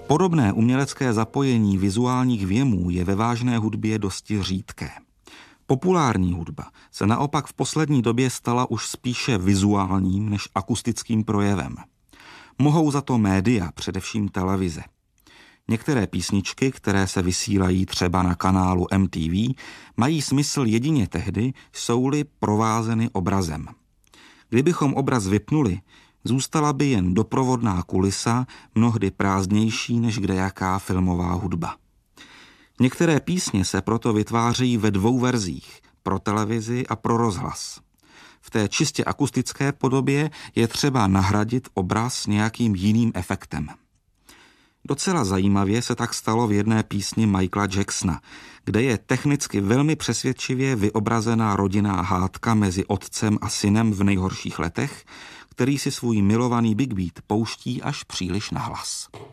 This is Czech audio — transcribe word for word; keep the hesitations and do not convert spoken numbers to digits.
Podobné umělecké zapojení vizuálních věmů je ve vážné hudbě dosti řídké. Populární hudba se naopak v poslední době stala už spíše vizuálním než akustickým projevem. Mohou za to média, především televize. Některé písničky, které se vysílají třeba na kanálu M T V, mají smysl jedině tehdy, jsou-li provázeny obrazem. Kdybychom obraz vypnuli, zůstala by jen doprovodná kulisa, mnohdy prázdnější než kdejaká filmová hudba. Některé písně se proto vytvářejí ve dvou verzích, pro televizi a pro rozhlas. V té čistě akustické podobě je třeba nahradit obraz nějakým jiným efektem. Docela zajímavě se tak stalo v jedné písni Michaela Jacksona, kde je technicky velmi přesvědčivě vyobrazená rodinná hádka mezi otcem a synem v nejhorších letech, který si svůj milovaný Big Beat pouští až příliš nahlas.